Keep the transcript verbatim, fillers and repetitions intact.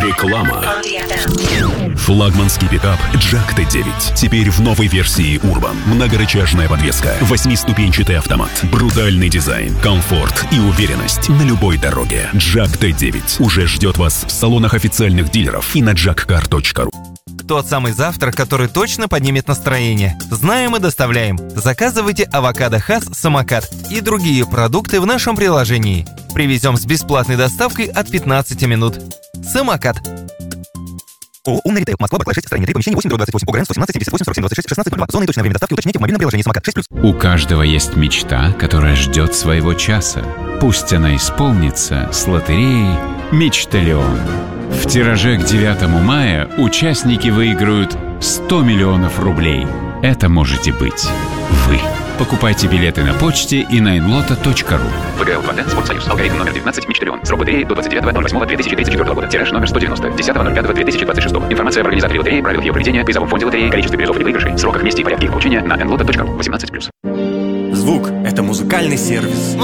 Реклама. Флагманский пикап Джак Т девять. Теперь в новой версии Urban. Многорычажная подвеска, восьмиступенчатый автомат, брутальный дизайн, комфорт и уверенность на любой дороге. Джак Т девять уже ждет вас в салонах официальных дилеров и на джак кар точка ру. Тот самый завтрак, который точно поднимет настроение. Знаем и доставляем. Заказывайте авокадо Хас Самокат и другие продукты в нашем приложении. Привезем с бесплатной доставкой от пятнадцати минут. Самокат. ООО «Умный ритейл». Москва, Барклай, шесть, строение три, помещение восемь, двадцать восемь. ОГРН сто семнадцать, семьдесят восемь, сорок семь, двадцать шесть, шестнадцать, два. Зона и точное время доставки уточняйте в мобильном приложении «Самокат» шесть плюс. У каждого есть мечта, которая ждет своего часа. Пусть она исполнится с лотереей «Мечталион». В тираже к девятому мая участники выиграют сто миллионов рублей. Это можете быть вы. Покупайте билеты на почте и на инлота точка ру. ВГЛ два Д, Спортсоюз, алгоритм номер девятнадцать, Мечталион. Срок лотереи до двадцать девятого ноль восьмого две тысячи тридцать четвёртого года. Тираж номер сто девяносто, десятого ноль пятого две тысячи двадцать шестого. Информация об организаторе лотереи, правилах ее проведения, призовом фонде лотереи, количестве призов и выигрышей, сроках, месте и порядке их получения на инлота точка ру. восемнадцать плюс. Звук – это музыкальный сервис.